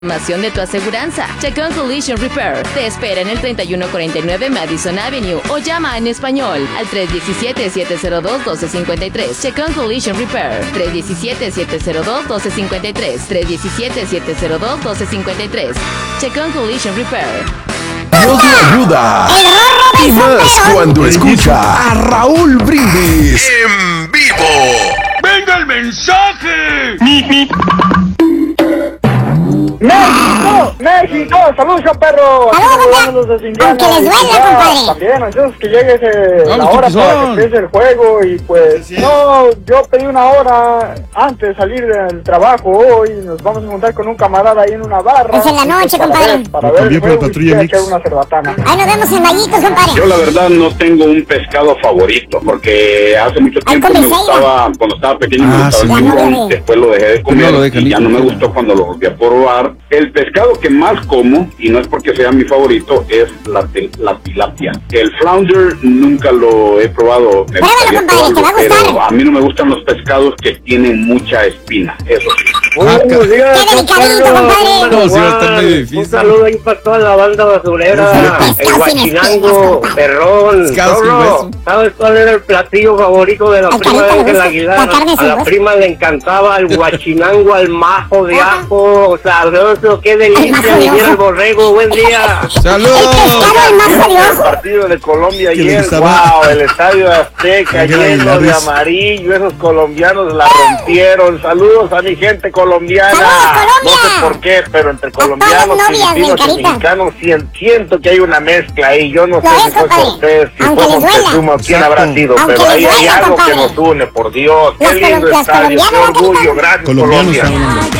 Información de tu aseguranza. Chacón Collision Repair te espera en el 3149 Madison Avenue o llama en español al 317-702-1253. Chacón Collision Repair 317-702-1253. 317-702-1253. Chacón Collision Repair. Dios le ayuda. Y más cuando escucha a Raúl Brindis en vivo. ¡Venga el mensaje! ¡México! ¡México! ¡Saludos, perro! Saludos, aunque les duela, compadre. También, entonces que llegue la hora para que empiece el juego y pues... Sí. No, yo pedí una hora antes de salir del trabajo hoy. Nos vamos a juntar con un camarada ahí en una barra. Es en la noche, compadre. Para ver el juego y echar una cerbatana. Ahí nos vemos en Vallitos, compadre. Yo la verdad no tengo un pescado favorito porque hace mucho tiempo me gustaba, cuando estaba pequeño me gustaba el tiburón, después lo dejé de comer y ya no me gustó cuando lo volví a probar. El pescado que más como, y no es porque sea mi favorito, es la tilapia. El flounder nunca lo he probado. Pruébalo, compadre, te va a gustar. Pero a mí no me gustan los pescados que tienen mucha espina, eso sí. ¡Qué delicadito, compadre! No, sí, va a estar medio difícil. Un saludo ahí para toda la banda basurera, el guachinango, perrón, zorro. ¿Sabes cuál era el platillo favorito de la prima de Ángel Aguilar? A la prima le encantaba el guachinango al majo de ajo, sabroso, qué delicia, vivir el borrego, buen día. ¡Saludos! El partido de Colombia ayer, wow, el estadio Azteca lleno de amarillo, esos colombianos la rompieron. Saludos a mi gente colombiana. No sé por qué, pero entre colombianos, filipinos y mexicanos siento que hay una mezcla ahí. Yo no sé si fue Cortés, si fue Moctezuma, quién habrá sido, pero ahí hay algo que nos une, por Dios. Qué lindo estadio, qué orgullo, gracias Colombia.